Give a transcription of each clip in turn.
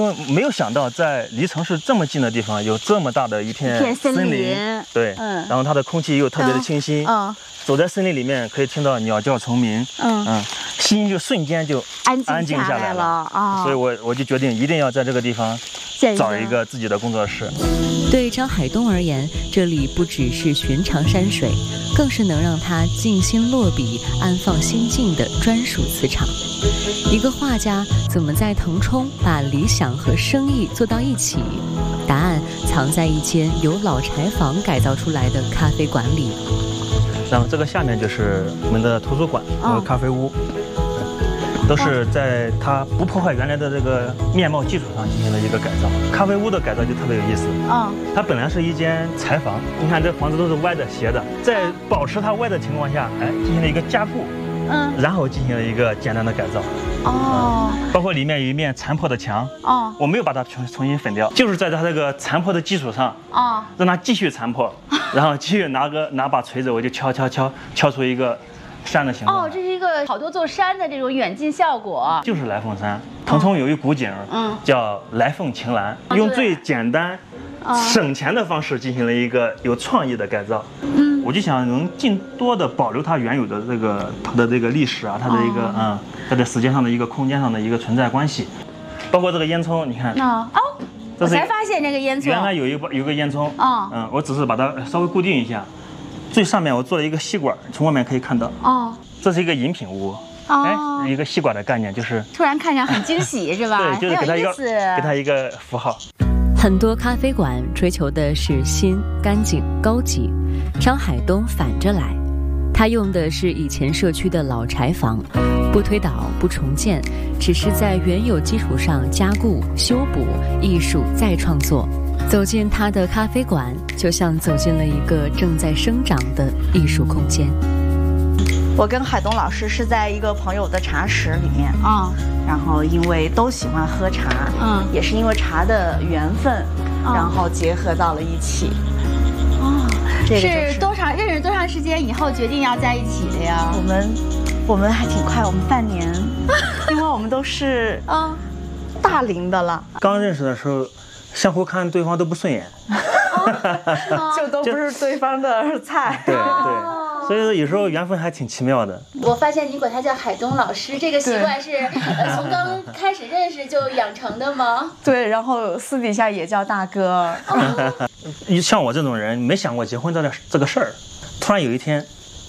没有想到在离城市这么近的地方有这么大的一片森林，对，然后它的空气又特别的清新，走在森林里面可以听到鸟叫虫鸣，心就瞬间就安静下来了啊！所以我就决定一定要在这个地方找一个自己的工作室。 对张海东而言，这里不只是寻常山水，更是能让他静心落笔、安放心境的专属磁场。一个画家怎么在腾冲把理想和生意做到一起？答案藏在一间由老柴房改造出来的咖啡馆里。 然后这个下面就是我们的图书馆和咖啡屋，都是在它不破坏原来的这个面貌基础上进行了一个改造。咖啡屋的改造就特别有意思，它本来是一间柴房，你看这房子都是歪的斜的，在保持它歪的情况下，进行了一个加固，然后进行了一个简单的改造。包括里面有一面残破的墙，我没有把它重新粉掉，就是在它这个残破的基础上，让它继续残破，然后继续拿把锤子，我就敲出一个山的形状。 这是一个好多座山的这种远近效果。 就是来凤山，腾冲有一古景，叫来凤晴蓝，用最简单、省钱的方式进行了一个有创意的改造。我就想能尽多的保留它原有的它的这个历史啊，它的一个它在时间上的一个空间上的一个存在关系，包括这个烟囱，你看我才发现这个烟囱原来有一个烟囱，我只是把它稍微固定一下，最上面我做了一个吸管，从外面可以看到，这是一个饮品屋，一个吸管的概念，就是突然看上很惊喜是吧？ 对，就是给它一个符号。 很多咖啡馆追求的是新、干净、高级，张海东反着来，他用的是以前社区的老柴房，不推倒不重建，只是在原有基础上加固修补，艺术再创作。走进他的咖啡馆，就像走进了一个正在生长的艺术空间。 我跟海东老师是在一个朋友的茶室里面然后因为都喜欢喝茶，也是因为茶的缘分，然后结合到了一起。这个是认识多长时间以后决定要在一起的呀？ 我们还挺快，我们半年，因为我们都是大龄的了。 刚认识的时候，相互看对方都不顺眼， 就都不是对方的菜。 对。所以说有时候缘分还挺奇妙的。 我发现你管他叫海东老师，这个习惯是从刚开始认识就养成的吗？ 对，然后私底下也叫大哥。 像我这种人没想过结婚这个事儿，突然有一天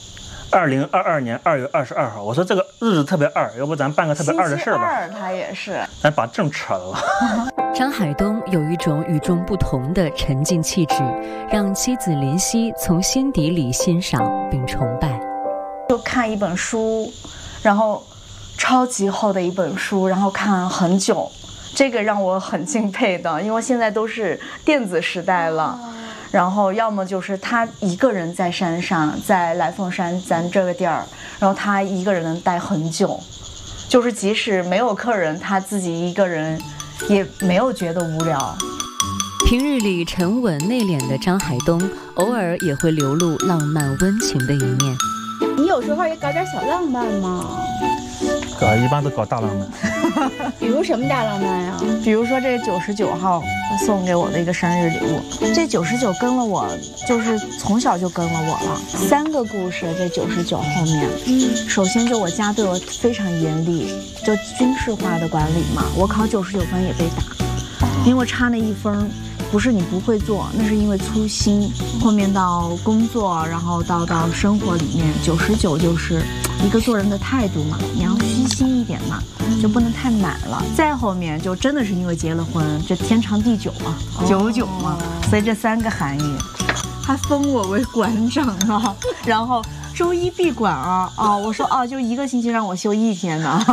，2022年2月22号，我说这个日子特别二，要不咱办个特别二的事儿吧？ 星期二他也是， 咱把证扯了。 张海东有一种与众不同的沉静气质，让妻子林夕从心底里欣赏并崇拜。 就看一本书，然后超级厚的一本书，然后看很久，这个让我很敬佩的，因为现在都是电子时代了。然后要么就是他一个人在山上，在来凤山咱这个地儿，然后他一个人能待很久，就是即使没有客人，他自己一个人也没有觉得无聊。 平日里沉稳内敛的张海东，偶尔也会流露浪漫温情的一面。 你有时候也搞点小浪漫吗？ 一般都搞大浪漫。 比如什么大浪漫呀？ 比如说这99号送给我的一个生日礼物，这99跟了我，就是从小就跟了我了。3个故事，这99后面，首先就我家对我非常严厉，就军事化的管理嘛。我考99分也被打，因为我差那1分。不是你不会做，那是因为粗心。后面到工作，然后到生活里面，99就是一个做人的态度嘛，你要虚心一点嘛，就不能太满了。再后面就真的是因为结了婚，这天长地久嘛，99嘛，所以这3个含义。还封我为馆长啊，然后周一闭馆啊，我说就1个星期让我休1天呢。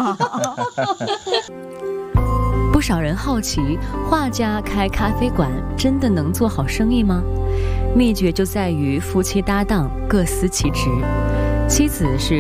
不少人好奇，画家开咖啡馆真的能做好生意吗？秘诀就在于夫妻搭档各司其职，妻子是